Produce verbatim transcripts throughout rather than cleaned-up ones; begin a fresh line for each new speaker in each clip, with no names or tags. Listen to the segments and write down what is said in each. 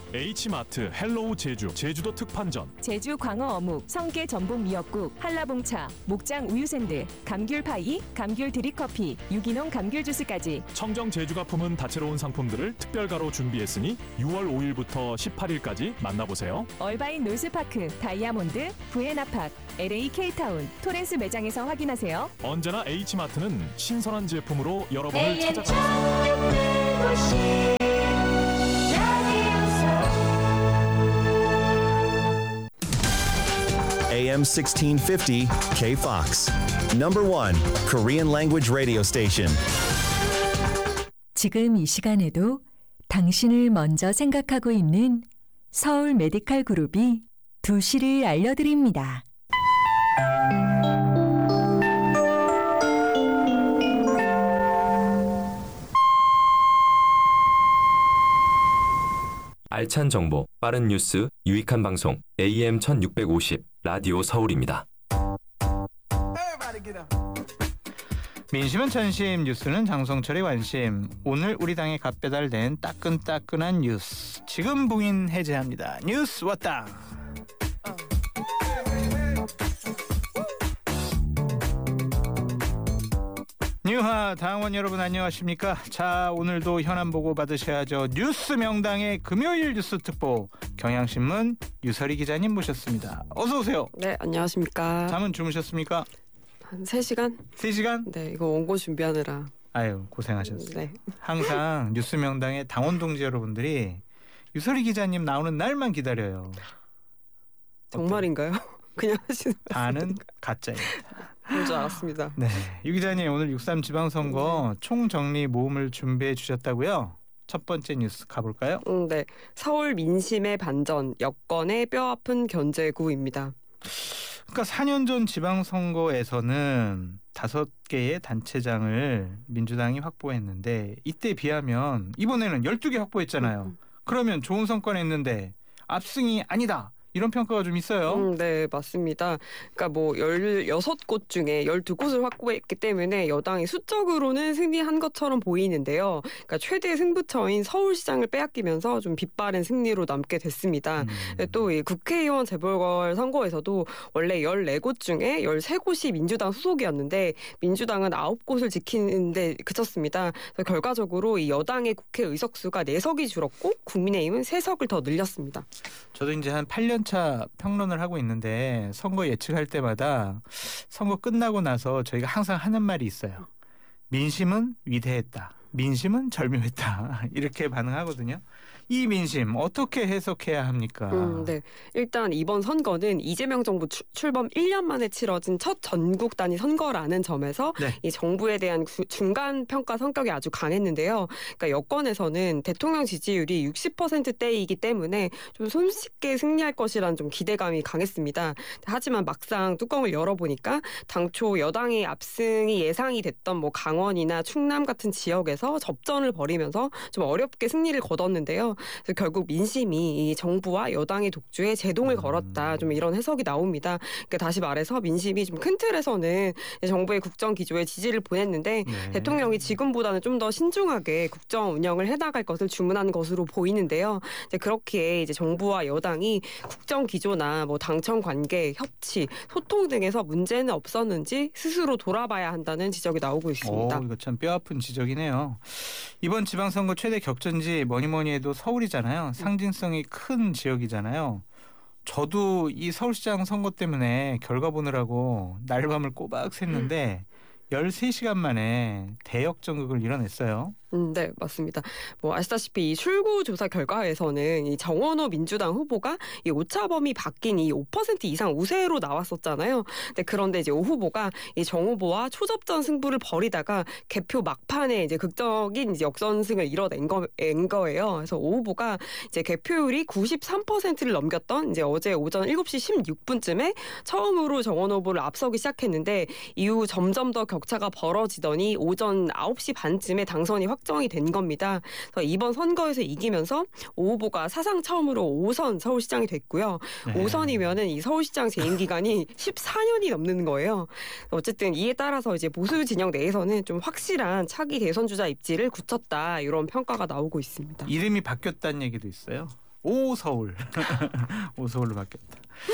H마트 헬로우 제주 제주도 특판전,
제주 광어 어묵, 성게 전복 미역국, 한라봉차, 목장 우유샌드, 감귤 파이, 감귤 드립커피, 유기농 감귤 주스까지
청정 제주가 품은 다채로운 상품들을 특별가로 준비했으니 유월 오일부터 십팔일까지 만나보세요.
얼바인 놀스파크, 다이아몬드, 부에나팍, 엘에이 케이타운, 토렌스 매장에서 확인하세요.
언제나 H마트는 신선한 제품으로 여러분을 찾아갑니다.
에이엠 sixteen fifty K-Fox. Number one Korean language radio station.
지금 이 시간에도 당신을 먼저 생각하고 있는 서울 메디칼 그룹이 두 시를 알려드립니다.
알찬 정보, 빠른 뉴스, 유익한 방송 에이엠 천육백오십 라디오 서울입니다.
민심은 천심, 뉴스는 장성철의 관심. 오늘 우리 당에 갓 배달된 따끈따끈한 뉴스 지금 봉인 해제합니다. 뉴스 왔다. 뉴하 당원 여러분 안녕하십니까? 자, 오늘도 현안 보고 받으셔야죠. 뉴스 명당의 금요일 뉴스 특보 경향신문 유설희 기자님 모셨습니다. 어서 오세요.
네, 안녕하십니까?
잠은 주무셨습니까?
한 세 시간?
세 시간?
네, 이거 원고 준비하느라.
아유, 고생하셨어요.
네.
항상 뉴스 명당의 당원 동지 여러분들이 유설희 기자님 나오는 날만 기다려요.
정말인가요? 그냥 하시는
다는 가짜예요.
그럴 줄 알았습니다.
네, 유 기자님 오늘 육삼 지방선거
네.
총정리 모음을 준비해 주셨다고요? 첫 번째 뉴스 가볼까요?
음, 네, 서울 민심의 반전, 여권의 뼈아픈 견제구입니다.
그러니까 사 년 전 지방선거에서는 다섯 개의 단체장을 민주당이 확보했는데 이때 비하면 이번에는 열두 개 확보했잖아요. 그러면 좋은 성과 냈는데 압승이 아니다. 이런 평가가 좀 있어요.
음, 네, 맞습니다. 그러니까 뭐 열여섯 곳 중에 열두 곳을 확보했기 때문에 여당이 수적으로는 승리한 것처럼 보이는데요. 그러니까 최대 승부처인 서울시장을 빼앗기면서 좀 빗바른 승리로 남게 됐습니다. 음. 또 이 국회의원 재보궐 선거에서도 원래 열네 곳 중에 열세 곳이 민주당 소속이었는데 민주당은 아홉 곳을 지키는데 그쳤습니다. 그래서 결과적으로 이 여당의 국회 의석수가 네 석이 줄었고 국민의힘은 세 석을 더 늘렸습니다.
저도 이제 한 팔 년 차 평론을 하고 있는데 선거 예측할 때마다 선거 끝나고 나서 저희가 항상 하는 말이 있어요. 민심은 위대했다. 민심은 절묘했다. 이렇게 반응하거든요. 이 민심 어떻게 해석해야 합니까?
음, 네. 일단 이번 선거는 이재명 정부 출, 출범 일 년 만에 치러진 첫 전국 단위 선거라는 점에서 네. 이 정부에 대한 구, 중간 평가 성격이 아주 강했는데요. 그러니까 여권에서는 대통령 지지율이 육십 퍼센트대이기 때문에 좀 손쉽게 승리할 것이라는 좀 기대감이 강했습니다. 하지만 막상 뚜껑을 열어보니까 당초 여당의 압승이 예상이 됐던 뭐 강원이나 충남 같은 지역에서 접전을 벌이면서 좀 어렵게 승리를 거뒀는데요. 그래서 결국 민심이 이 정부와 여당의 독주에 제동을 걸었다. 좀 이런 해석이 나옵니다. 그러니까 다시 말해서 민심이 좀 큰 틀에서는 정부의 국정 기조에 지지를 보냈는데 네. 대통령이 지금보다는 좀 더 신중하게 국정 운영을 해나갈 것을 주문한 것으로 보이는데요. 이제 그렇게 이제 정부와 여당이 국정 기조나 뭐 당청 관계, 협치, 소통 등에서 문제는 없었는지 스스로 돌아봐야 한다는 지적이 나오고 있습니다.
오, 이거 참 뼈아픈 지적이네요. 이번 지방선거 최대 격전지 뭐니 뭐니 해도 서울이잖아요. 상징성이 큰 지역이잖아요. 저도 이 서울시장 선거 때문에 결과 보느라고 날밤을 꼬박 샜는데 열세 시간 만에 대역전극을 이뤄냈어요.
음, 네, 맞습니다. 뭐 아시다시피 이 출구 조사 결과에서는 이 정원호 민주당 후보가 이 오차 범위 바뀐 이 오 퍼센트 이상 우세로 나왔었잖아요. 근데 그런데 이제 오 후보가 이 정 후보와 초접전 승부를 벌이다가 개표 막판에 이제 극적인 이제 역전승을 이뤄낸 거, 거예요. 그래서 오 후보가 이제 개표율이 구십삼 퍼센트를 넘겼던 이제 어제 오전 일곱 시 십육 분쯤에 처음으로 정원호 후보를 앞서기 시작했는데 이후 점점 더 격차가 벌어지더니 오전 아홉 시 반쯤에 당선이 확 확정이 된 겁니다. 그래서 이번 선거에서 이기면서 오 후보가 사상 처음으로 오 선 서울시장이 됐고요.
네.
오 선이면은 이 서울시장 재임 기간이 십사 년이 넘는 거예요. 어쨌든 이에 따라서 이제 보수 진영 내에서는 좀 확실한 차기 대선 주자 입지를 굳혔다 이런 평가가 나오고 있습니다.
이름이 바뀌었다는 얘기도 있어요. 오서울. 오서울로 바뀌었다.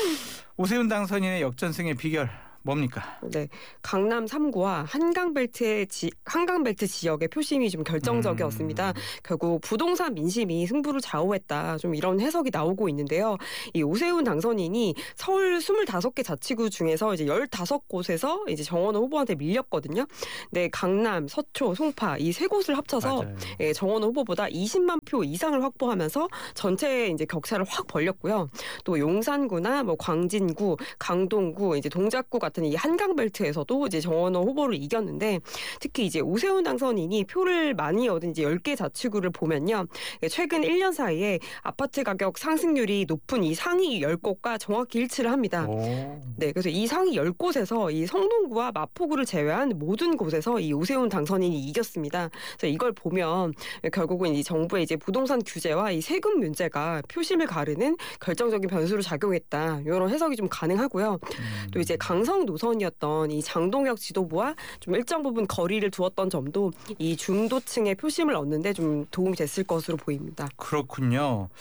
오세훈 당선인의 역전승의 비결 뭡니까?
네, 강남 삼 구와 한강벨트의 지, 한강벨트 지역의 표심이 좀 결정적이었습니다. 음. 결국 부동산 민심이 승부를 좌우했다. 좀 이런 해석이 나오고 있는데요. 이 오세훈 당선인이 서울 스물다섯 개 자치구 중에서 이제 열다섯 곳에서 이제 정원호 후보한테 밀렸거든요. 네, 강남, 서초, 송파 이 세 곳을 합쳐서 예, 정원호 후보보다 이십만 표 이상을 확보하면서 전체 이제 격차를 확 벌렸고요. 또 용산구나 뭐 광진구, 강동구, 이제 동작구 같은 이 한강벨트에서도 이제 정원호 후보를 이겼는데 특히 이제 오세훈 당선인이 표를 많이 얻은 이제 열 개 자치구를 보면요. 최근 일 년 사이에 아파트 가격 상승률이 높은 이 상위 열 곳과 정확히 일치를 합니다. 오. 네, 그래서 이 상위 열 곳에서 이 성동구와 마포구를 제외한 모든 곳에서 이 오세훈 당선인이 이겼습니다. 그래서 이걸 보면 결국은 이 정부의 이제 부동산 규제와 이 세금 문제가 표심을 가르는 결정적인 변수로 작용했다. 이런 해석이 좀 가능하고요. 음. 또 이제 강성 노선이었던 이 장동혁 지도부와 좀 일정 부분 거리를 두었던 점도 이 중도층의 표심을 얻는데 좀 도움이 됐을 것으로 보입니다.
그렇군요.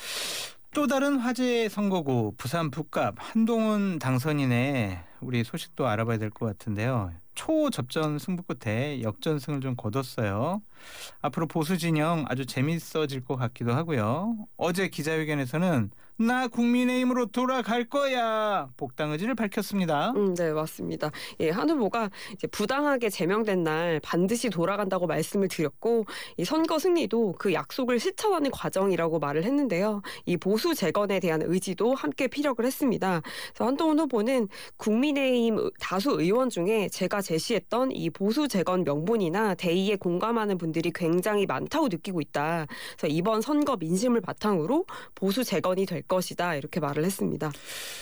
또 다른 화제의 선거구 부산 북갑 한동훈 당선인의 우리 소식도 알아봐야 될 것 같은데요. 초접전 승부 끝에 역전승을 좀 거뒀어요. 앞으로 보수 진영 아주 재밌어질 것 같기도 하고요. 어제 기자회견에서는 나 국민의힘으로 돌아갈 거야 복당 의지를 밝혔습니다.
음, 네, 맞습니다. 예, 한 후보가 이제 부당하게 제명된 날 반드시 돌아간다고 말씀을 드렸고 이 선거 승리도 그 약속을 실천하는 과정이라고 말을 했는데요. 이 보수 재건에 대한 의지도 함께 피력을 했습니다. 그래서 한동훈 후보는 국민의힘 다수 의원 중에 제가 제시했던 이 보수 재건 명분이나 대의에 공감하는 분들이 굉장히 많다고 느끼고 있다. 그래서 이번 선거 민심을 바탕으로 보수 재건이 될 것이다. 이렇게 말을 했습니다.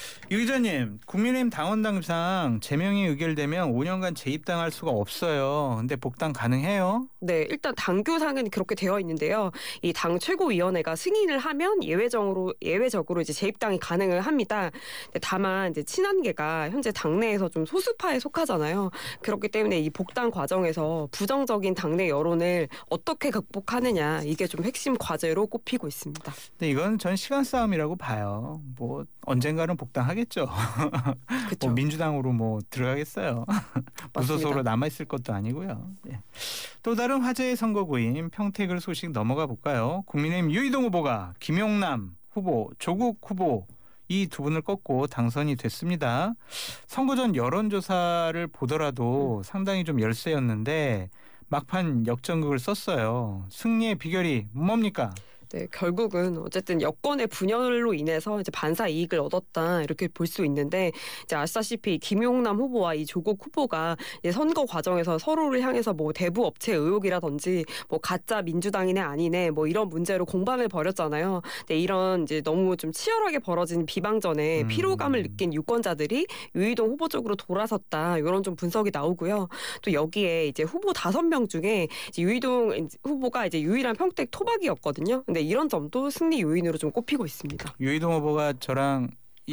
유 기자님, 국민의힘 당원당규상 제명이 의결되면 오 년간 재입당할 수가 없어요. 근데 복당 가능해요?
네, 일단 당규상은 그렇게 되어 있는데요. 이 당 최고위원회가 승인을 하면 예외적으로 예외적으로 이제 재입당이 가능을 합니다. 다만 이제 친한계가 현재 당내에서 좀 소수파에 속하잖아요. 그렇기 때문에 이 복당 과정에서 부정적인 당내 여론을 어떻게 극복하느냐 이게 좀 핵심 과제로 꼽히고 있습니다.
네, 이건 전 시간 싸움이라고 봐요. 뭐 언젠가는 복당하겠죠. 뭐 민주당으로 뭐 들어가겠어요. 무소속으로 남아있을 것도 아니고요. 예. 또 다른 화제의 선거구인 평택을 소식 넘어가 볼까요? 국민의힘 유이동 후보가 김용남 후보, 조국 후보 이 두 분을 꺾고 당선이 됐습니다. 선거 전 여론조사를 보더라도 상당히 좀 열세였는데 막판 역전극을 썼어요. 승리의 비결이 뭡니까?
네, 결국은 어쨌든 여권의 분열로 인해서 이제 반사 이익을 얻었다 이렇게 볼 수 있는데 이제 아시다시피 김용남 후보와 이 조국 후보가 이제 선거 과정에서 서로를 향해서 뭐 대부 업체 의혹이라든지 뭐 가짜 민주당이네 아니네 뭐 이런 문제로 공방을 벌였잖아요. 근데 이런 이제 너무 좀 치열하게 벌어진 비방전에 음. 피로감을 느낀 유권자들이 유이동 후보 쪽으로 돌아섰다 이런 좀 분석이 나오고요. 또 여기에 이제 후보 다섯 명 중에 이제 유이동 후보가 이제 유일한 평택 토박이었거든요. 근데 이런 점도 승리 요인으로 좀 꼽히고 있습니다.
유이동 후보가 저랑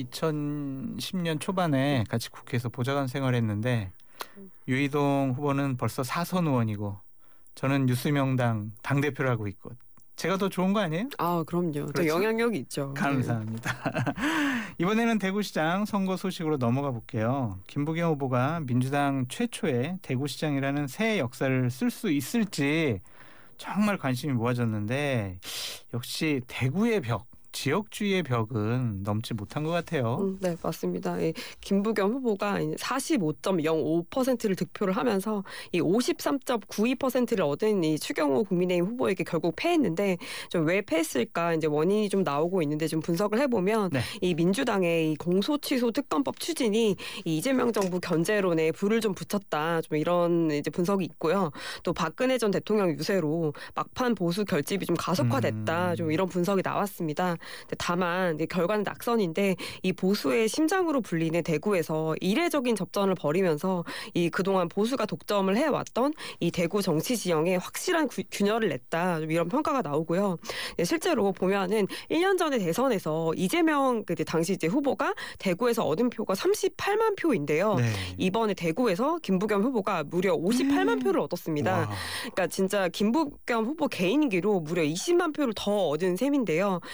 이천십 년 초반에 같이 국회에서 보좌관 생활했는데 유이동 후보는 벌써 사선 의원이고 저는 뉴스명당 당대표를 하고 있고 제가 더 좋은 거 아니에요?
아, 그럼요. 더 영향력이 있죠.
감사합니다. 이번에는 대구시장 선거 소식으로 넘어가 볼게요. 김부겸 후보가 민주당 최초의 대구시장이라는 새 역사를 쓸 수 있을지 정말 관심이 모아졌는데 역시 대구의 벽, 지역주의의 벽은 넘지 못한 것 같아요.
음, 네, 맞습니다. 이 김부겸 후보가 사십오 점 영오 퍼센트를 득표를 하면서 이 오십삼 점 구이 퍼센트를 얻은 이 추경호 국민의힘 후보에게 결국 패했는데 좀 왜 패했을까 이제 원인이 좀 나오고 있는데 좀 분석을 해보면 네. 이 민주당의 이 공소취소 특검법 추진이 이 이재명 정부 견제론에 불을 좀 붙였다 좀 이런 이제 분석이 있고요. 또 박근혜 전 대통령 유세로 막판 보수 결집이 좀 가속화됐다 음. 좀 이런 분석이 나왔습니다. 다만 결과는 낙선인데 이 보수의 심장으로 불리는 대구에서 이례적인 접전을 벌이면서 이 그동안 보수가 독점을 해왔던 이 대구 정치 지형에 확실한 구, 균열을 냈다 이런 평가가 나오고요. 실제로 보면은 일 년 전에 대선에서 이재명 그 당시 이제 후보가 대구에서 얻은 표가 삼십팔만 표인데요. 네. 이번에 대구에서 김부겸 후보가 무려 오십팔만 음. 표를 얻었습니다. 와. 그러니까 진짜 김부겸 후보 개인기로 무려 이십만 표를 더 얻은 셈인데요. 이런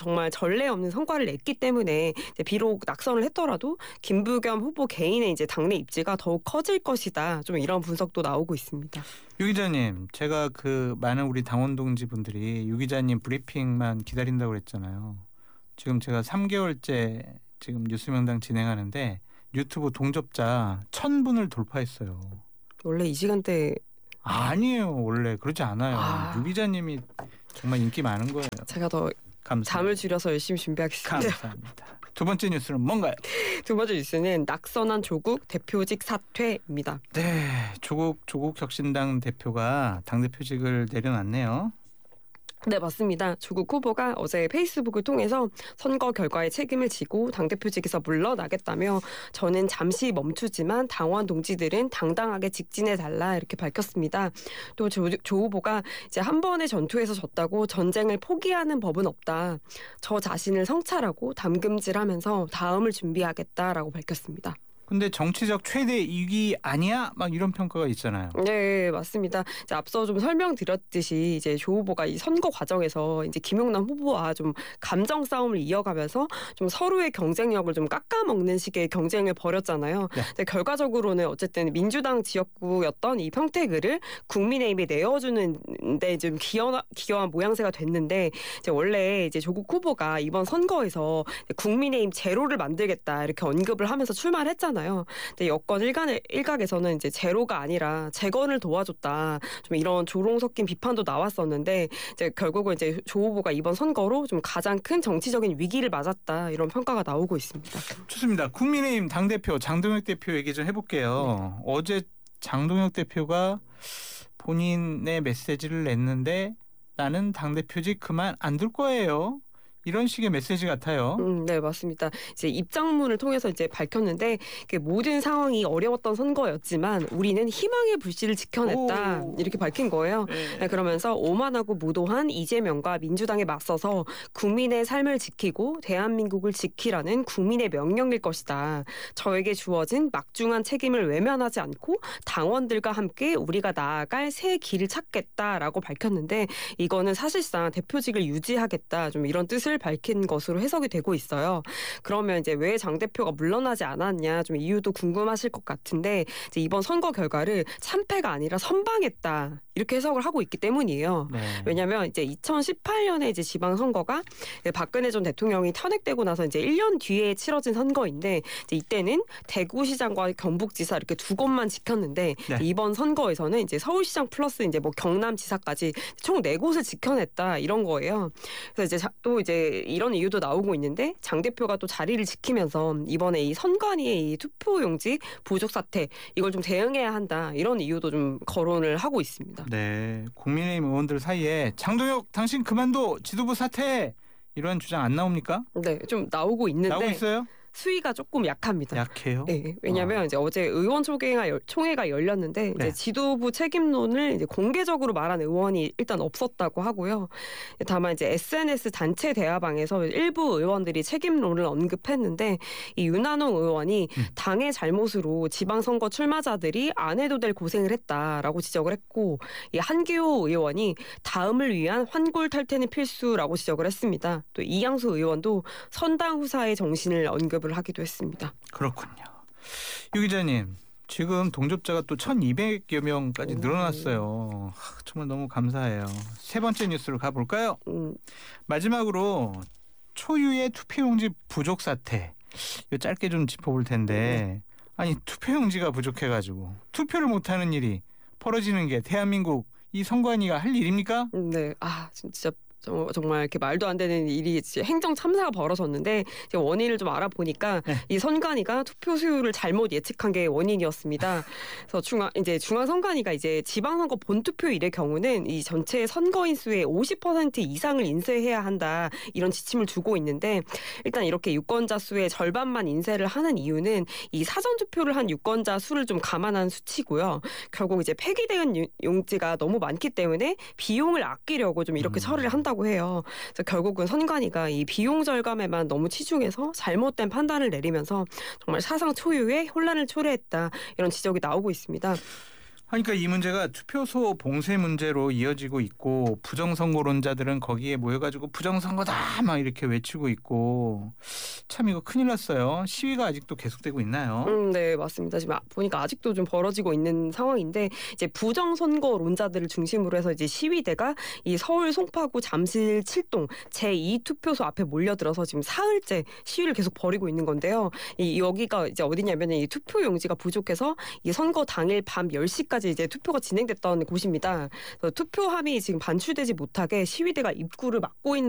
정말 전례 없는 성과를 냈기 때문에 이제 비록 낙선을 했더라도 김부겸 후보 개인의 이제 당내 입지가 더욱 커질 것이다. 좀 이런 분석도 나오고 있습니다.
유 기자님, 제가 그 많은 우리 당원 동지분들이 유 기자님 브리핑만 기다린다고 그랬잖아요. 지금 제가 삼 개월째 지금 뉴스명당 진행하는데 유튜브 동접자 천 분을 돌파했어요.
원래 이 시간대
아니에요. 원래 그렇지 않아요.
아.
유 기자님이 정말 인기 많은 거예요.
제가 더
감사합니다.
잠을 줄여서 열심히 준비하겠습니다.
감사합니다. 두 번째 뉴스는 뭔가요?
두 번째 뉴스는 낙선한 조국 대표직 사퇴입니다.
네, 조국 조국 혁신당 대표가 당대표직을 내려놨네요.
네, 맞습니다. 조국 후보가 어제 페이스북을 통해서 선거 결과에 책임을 지고 당대표직에서 물러나겠다며 저는 잠시 멈추지만 당원 동지들은 당당하게 직진해달라 이렇게 밝혔습니다. 또 조, 조 후보가 이제 한 번의 전투에서 졌다고 전쟁을 포기하는 법은 없다. 저 자신을 성찰하고 담금질하면서 다음을 준비하겠다라고 밝혔습니다.
근데 정치적 최대 이익이 아니야? 막 이런 평가가 있잖아요.
네, 맞습니다. 이제 앞서 좀 설명드렸듯이 이제 조 후보가 이 선거 과정에서 이제 김용남 후보와 좀 감정 싸움을 이어가면서 좀 서로의 경쟁력을 좀 깎아먹는 식의 경쟁을 벌였잖아요.
네.
근데 결과적으로는 어쨌든 민주당 지역구였던 이 평택을 국민의힘에 내어주는데 좀 기여, 기여한 모양새가 됐는데 이제 원래 이제 조국 후보가 이번 선거에서 국민의힘 제로를 만들겠다 이렇게 언급을 하면서 출마를 했잖아요. 근데 여권 일각, 일각에서는 이제 제로가 아니라 재건을 도와줬다. 좀 이런 조롱 섞인 비판도 나왔었는데 이제 결국은 이제 조 후보가 이번 선거로 좀 가장 큰 정치적인 위기를 맞았다. 이런 평가가 나오고 있습니다.
좋습니다. 국민의힘 당대표 장동혁 대표 얘기 좀 해볼게요. 네. 어제 장동혁 대표가 본인의 메시지를 냈는데 나는 당대표직 그만 안 둘 거예요. 이런 식의 메시지 같아요.
음, 네, 맞습니다. 이제 입장문을 통해서 이제 밝혔는데 모든 상황이 어려웠던 선거였지만 우리는 희망의 불씨를 지켜냈다. 오. 이렇게 밝힌 거예요. 네. 네, 그러면서 오만하고 무도한 이재명과 민주당에 맞서서 국민의 삶을 지키고 대한민국을 지키라는 국민의 명령일 것이다. 저에게 주어진 막중한 책임을 외면하지 않고 당원들과 함께 우리가 나아갈 새 길을 찾겠다라고 밝혔는데 이거는 사실상 대표직을 유지하겠다. 좀 이런 뜻을 밝힌 것으로 해석이 되고 있어요. 그러면 이제 왜 장 대표가 물러나지 않았냐 좀 이유도 궁금하실 것 같은데 이제 이번 선거 결과를 참패가 아니라 선방했다 이렇게 해석을 하고 있기 때문이에요. 네. 왜냐하면 이제 이천십팔 년에 이제 지방선거가 박근혜 전 대통령이 탄핵되고 나서 이제 일 년 뒤에 치러진 선거인데 이제 이때는 대구시장과 경북지사 이렇게 두 곳만 지켰는데 네. 이번 선거에서는 이제 서울시장 플러스 이제 뭐 경남지사까지 총 네 곳을 지켜냈다 이런 거예요. 그래서 이제 또 이제 이런 이유도 나오고 있는데 장 대표가 또 자리를 지키면서 이번에 이 선관위의 이 투표용지 부족 사태 이걸 좀 대응해야 한다 이런 이유도 좀 거론을 하고 있습니다.
네, 국민의힘 의원들 사이에 장동혁 당신 그만둬 지도부 사퇴 이런 주장 안 나옵니까?
네, 좀 나오고 있는데
나오고 있어요?
수위가 조금 약합니다.
약해요?
네, 왜냐하면 어. 이제 어제 의원 총회가, 총회가 열렸는데 네. 이제 지도부 책임론을 이제 공개적으로 말한 의원이 일단 없었다고 하고요. 다만 이제 에스엔에스 단체 대화방에서 일부 의원들이 책임론을 언급했는데 이 윤한홍 의원이 음. 당의 잘못으로 지방선거 출마자들이 안 해도 될 고생을 했다라고 지적을 했고 이 한기호 의원이 다음을 위한 환골탈태는 필수라고 지적을 했습니다. 또 이양수 의원도 선당 후사의 정신을 언급 을 하기도 했습니다.
그렇군요. 유 기자님, 지금 동접자가 또 천이백여 명까지 늘어났어요. 하, 정말 너무 감사해요. 세 번째 뉴스로 가볼까요? 음. 마지막으로 초유의 투표용지 부족 사태. 이거 짧게 좀 짚어볼 텐데 아니 투표용지가 부족해가지고 투표를 못하는 일이 벌어지는 게 대한민국 이 선관위가 할 일입니까?
네, 아 진짜 정말 이렇게 말도 안 되는 일이 행정 참사가 벌어졌는데 원인을 좀 알아보니까 네. 이 선관위가 투표 수요를 잘못 예측한 게 원인이었습니다. 그래서 중앙 이제 중앙 선관위가 이제 지방선거 본투표일의 경우는 이 전체 선거인 수의 오십 퍼센트 이상을 인쇄해야 한다 이런 지침을 두고 있는데 일단 이렇게 유권자 수의 절반만 인쇄를 하는 이유는 이 사전 투표를 한 유권자 수를 좀 감안한 수치고요. 결국 이제 폐기된 용지가 너무 많기 때문에 비용을 아끼려고 좀 이렇게 음. 처리를 한다. 고 해요. 그래서 결국은 선관위가 이 비용 절감에만 너무 치중해서 잘못된 판단을 내리면서 정말 사상 초유의 혼란을 초래했다 이런 지적이 나오고 있습니다.
그러니까 이 문제가 투표소 봉쇄 문제로 이어지고 있고 부정선거론자들은 거기에 모여가지고 부정선거다 막 이렇게 외치고 있고 참 이거 큰일 났어요. 시위가 아직도 계속되고 있나요?
음, 네, 맞습니다. 지금 보니까 아직도 좀 벌어지고 있는 상황인데 이제 부정선거론자들을 중심으로 해서 이제 시위대가 이 서울 송파구 잠실 칠동 제이 투표소 앞에 몰려들어서 지금 사흘째 시위를 계속 벌이고 있는 건데요. 이 여기가 이제 어디냐면 이 투표 용지가 부족해서 이 선거 당일 밤 열 시까지 이제 투표가 진행됐던 곳입니다. 투표함이 지금 반출되지 못하게 시위대가 입구를 막고 있는